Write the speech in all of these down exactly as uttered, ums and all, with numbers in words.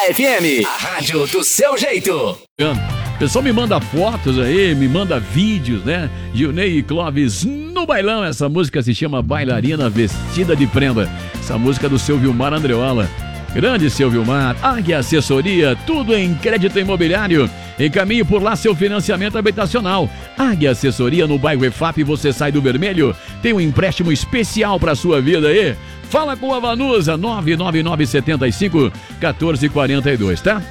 F M, a rádio do seu jeito. O pessoal me manda fotos aí, me manda vídeos, né? Gilney e Clóvis no bailão. Essa música se chama Bailarina Vestida de Prenda. Essa música é do seu Vilmar Andreola. Grande seu Vilmar. Águia Assessoria, tudo em crédito imobiliário. Encaminhe por lá seu financiamento habitacional. Águia Assessoria no bairro E F A P, você sai do vermelho. Tem um empréstimo especial para sua vida aí. Fala com a Vanusa, nove nove nove sete cinco um quatro quatro dois, tá?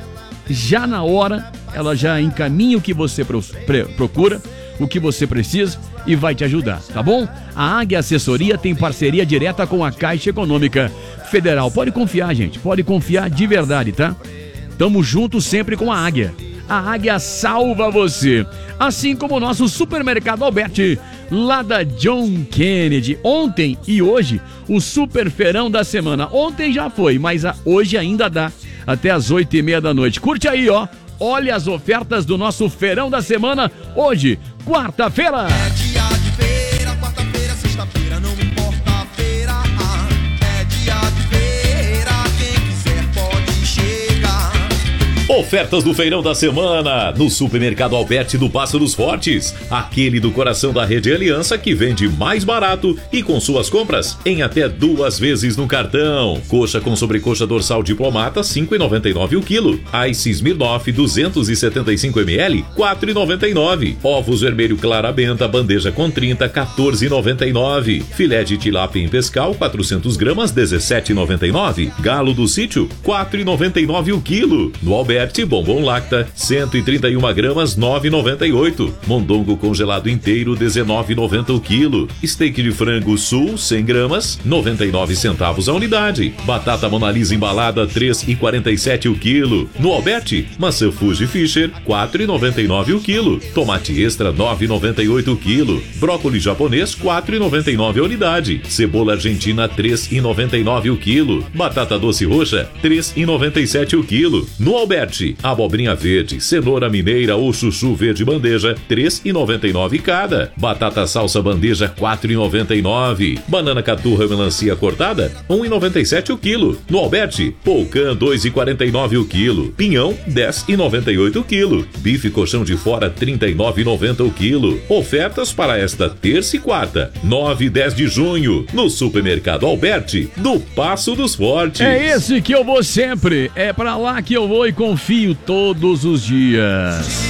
Já na hora, ela já encaminha o que você pro, pre, procura, o que você precisa e vai te ajudar, tá bom? A Águia Assessoria tem parceria direta com a Caixa Econômica Federal. Pode confiar, gente, pode confiar de verdade, tá? Tamo junto sempre com a Águia. A Águia salva você. Assim como o nosso Supermercado Alberti, lá da John Kennedy. Ontem e hoje, o super feirão da semana. Ontem já foi, mas a, hoje ainda dá. Até as oito e meia da noite. Curte aí, ó. Olha as ofertas do nosso feirão da semana. Hoje, quarta-feira. É dia de feira, quarta-feira, sexta-feira, não importa a feira. Ah, é dia de feira, quem quiser pode chegar. Ofertas do feirão da semana no Supermercado Alberti do Passo dos Fortes, aquele do coração da Rede Aliança que vende mais barato e com suas compras em até duas vezes no cartão. Coxa com sobrecoxa dorsal diplomata cinco reais e noventa e nove centavos o quilo. Ice Smirnoff duzentos e setenta e cinco mililitros quatro reais e noventa e nove centavos. Ovos vermelho Clara Benta bandeja com trinta quatorze reais e noventa e nove centavos. Filé de tilápia em pescal quatrocentas gramas dezessete reais e noventa e nove centavos. Galo do sítio quatro reais e noventa e nove centavos o quilo. No Alberti Bombom Lacta cento e trinta e uma gramas nove reais e noventa e oito centavos. Mondongo congelado inteiro dezenove reais e noventa centavos o quilo. Steak de frango Sul cem gramas noventa e nove centavos a unidade. Batata Mona Lisa embalada três reais e quarenta e sete centavos o quilo. No Alberti maçã Fuji Fisher quatro reais e noventa e nove centavos o quilo. Tomate extra nove reais e noventa e oito centavos o quilo. Brócolis japonês quatro reais e noventa e nove centavos a unidade. Cebola argentina três reais e noventa e nove centavos o quilo. Batata doce roxa três reais e noventa e sete centavos o quilo. No Alberti, abobrinha verde, cenoura mineira ou chuchu verde bandeja três reais e noventa e nove centavos cada. Batata salsa bandeja quatro reais e noventa e nove centavos. Banana caturra melancia cortada um real e noventa e sete centavos o quilo. No Alberti, polcã dois reais e quarenta e nove centavos o quilo. Pinhão dez reais e noventa e oito centavos o quilo. Bife colchão de fora trinta e nove reais e noventa centavos o quilo. Ofertas para esta terça e quarta, nove e dez de junho, no Supermercado Alberti do Passo dos Fortes. É esse que eu vou sempre, é pra lá que eu vou e confio todos os dias.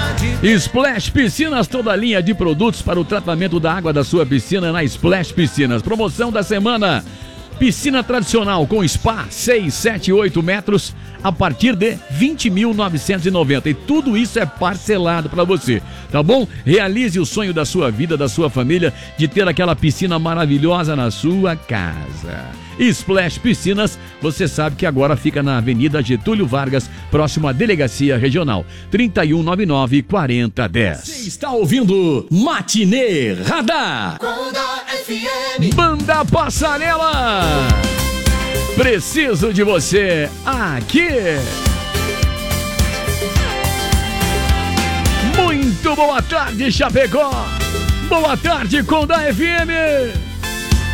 Splash Piscinas, toda a linha de produtos para o tratamento da água da sua piscina na Splash Piscinas. Promoção da semana: piscina tradicional com spa seis, sete, oito metros a partir de vinte mil novecentos e noventa. E tudo isso é parcelado para você, tá bom? Realize o sonho da sua vida, da sua família, de ter aquela piscina maravilhosa na sua casa. Splash Piscinas, você sabe que agora fica na Avenida Getúlio Vargas, próximo à Delegacia Regional. trinta e um noventa e nove, quarenta, dez. Você está ouvindo Matinê Radar. Banda F M. Banda Passarela. Preciso de você aqui. Muito boa tarde, Chapecó. Boa tarde, Conda F M.